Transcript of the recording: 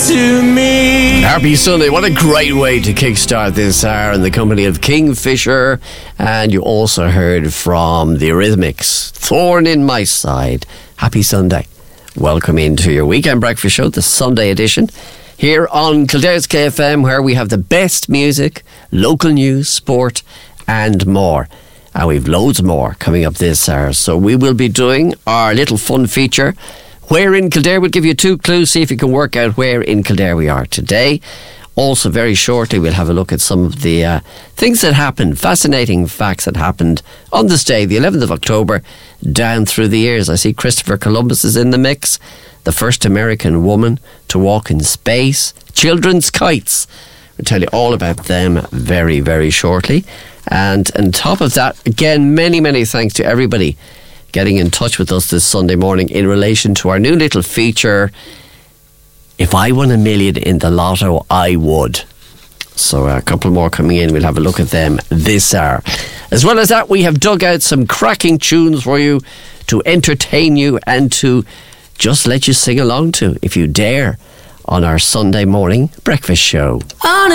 to me. Happy Sunday. What a great way to kickstart this hour in the company of Kingfisher. And you also heard from the Eurythmics, Thorn in My Side. Happy Sunday. Welcome into your weekend breakfast show, the Sunday edition, here on Kildare's KFM, where we have the best music, local news, sport and more. And we've loads more coming up this hour. So we will be doing our little fun feature, Where in Kildare. We'll give you 2 clues, see if you can work out where in Kildare we are today. Also, very shortly, we'll have a look at some of the things that happened, fascinating facts that happened on this day, the 11th of October, down through the years. I see Christopher Columbus is in the mix, the first American woman to walk in space, children's kites. We'll tell you all about them very, very shortly. And on top of that, again, many, many thanks to everybody getting in touch with us this Sunday morning in relation to our new little feature, If I Won $1 Million in the Lotto, I Would. So a couple more coming in. We'll have a look at them this hour. As well as that, we have dug out some cracking tunes for you to entertain you and to just let you sing along to, if you dare, on our Sunday morning breakfast show. On